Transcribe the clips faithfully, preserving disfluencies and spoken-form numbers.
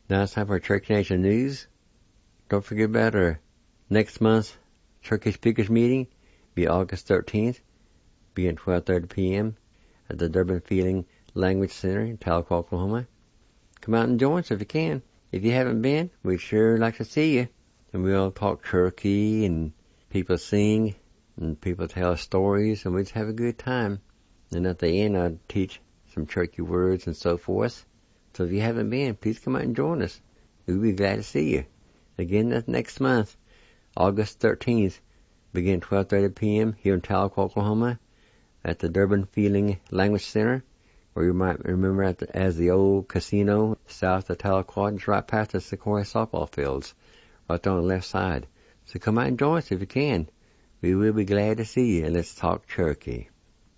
Now it's time for Turkey Nation News. Don't forget about our next month's Turkey Speakers Meeting, be August thirteenth, be at twelve thirty p.m. at the Durbin Feeling Language Center in Tahlequah, Oklahoma. Come out and join us if you can. If you haven't been, we'd sure like to see you. And we'll talk turkey, and people sing, and people tell stories, and we just have a good time. And at the end, I'll teach some turkey words and so forth. So if you haven't been, please come out and join us. We'll be glad to see you. Again, that's next month, August thirteenth, begin twelve thirty p.m. here in Tahlequah, Oklahoma, at the Durbin Feeling Language Center, or you might remember it as the old casino south of Tahlequah, just right past the Sequoia softball fields, right on the left side. So come out and join us if you can. We will be glad to see you, and let's talk turkey.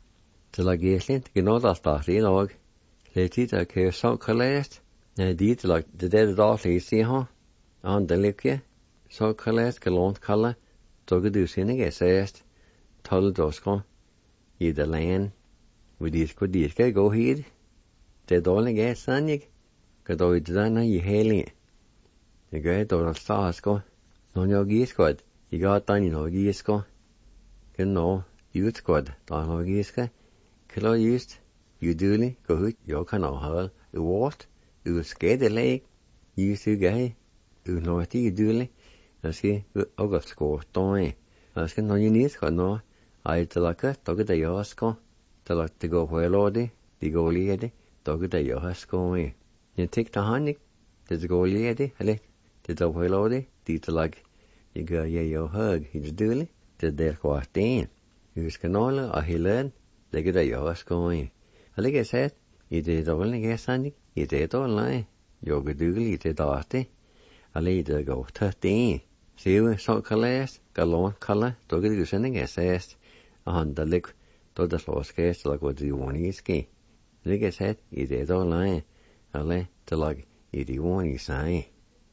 Så lag Jesslin, det nå da starter I lag. Letid er køy sånn kalest. Nei, dit lag det der da lese ha. Andre lykke. Så kalest galont kalla. Tog du sinne gesest. Tall dosko. I the land. Vi dit ko dit skal gå hit. Det dårlig er sannig. Ka då I dana I heli. Jeg gør då der stasko. Nån jeg giskod. I got dan I no gisko. Kan nå utskod. Da no giska. Klar just. Udelig, gå ud, jeg kan afholde, uvort, uskadelæg, usugai, unøjtig udelig, jeg skal også skåre døje. Jeg skal når jeg næsker nå, ej til lakke, dog det jeg skal, til lakke det går på elåde, det går lige det, dog det jeg har skåret. Jeg tænkte han ikke, det går lige det, eller det går på elåde, det til lakke, jeg gør jeg jo høj, det udelig, det der går den. Jeg skal nåle og hele, det gør det jeg har skåret. Like I said, I did all I guess, Sandy. I did all I. Yoga doodle, I did arty. I laid the go thirteen. See you, so colors, galon color, dog it is any guess, a hundred lick, dog the slow scarce like what you want to ski. Like I said, I did all I. I lay to like, I do want to say.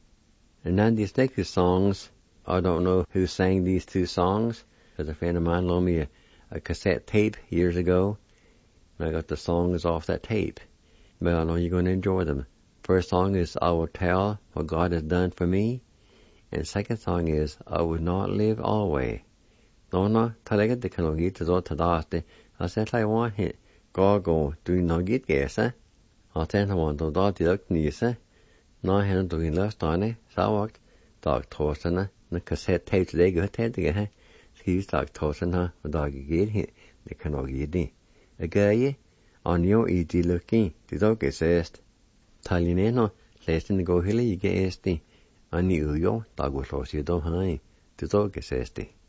And then these next songs, I don't know who sang these two songs, because a friend of mine loaned me a, a cassette tape years ago. And I got the songs off that tape. But I know you're going to enjoy them. First song is I Will Tell What God Has Done For Me. And second song is I Will Not Live Always. No, no, talaga de kan get to tadaste. I said I want it. Go go, do not get guess, eh? I think I want to dot the nise. No, I hadn't doing last time, so I walked. Dog Torsen, the cassette tape today, go ahead to get her. He's dog Torsen, her, the dog get hit. They cannot get it. A guy on your easy looking, the dog is asked. Talineno, less than go hilly, you get asked. I knew you, dog was lost, you don't hide. The dog is asked.